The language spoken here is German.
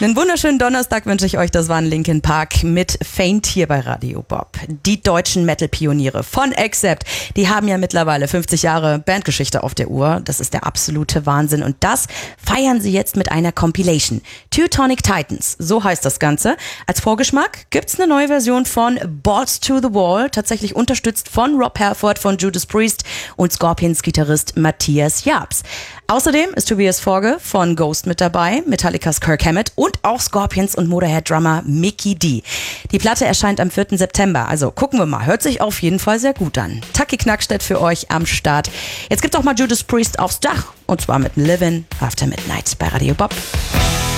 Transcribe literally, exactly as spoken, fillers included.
Einen wunderschönen Donnerstag wünsche ich euch. Das war Linkin Park mit Faint hier bei Radio Bob. Die deutschen Metal-Pioniere von Accept, die haben ja mittlerweile fünfzig Jahre Bandgeschichte auf der Uhr. Das ist der absolute Wahnsinn. Und das feiern sie jetzt mit einer Compilation. Teutonic Titans, so heißt das Ganze. Als Vorgeschmack gibt's eine neue Version von Balls to the Wall, tatsächlich unterstützt von Rob Halford von Judas Priest und Scorpions-Gitarrist Matthias Jabs. Außerdem ist Tobias Forge von Ghost mit dabei, Metallicas Kirk Hammett und auch Scorpions und Motorhead-Drummer Mikkey Dee. Die Platte erscheint am vierten September, also gucken wir mal. Hört sich auf jeden Fall sehr gut an. Taki Knackstedt für euch am Start. Jetzt gibt's auch mal Judas Priest aufs Dach und zwar mit Livin' After Midnight bei Radio Bob.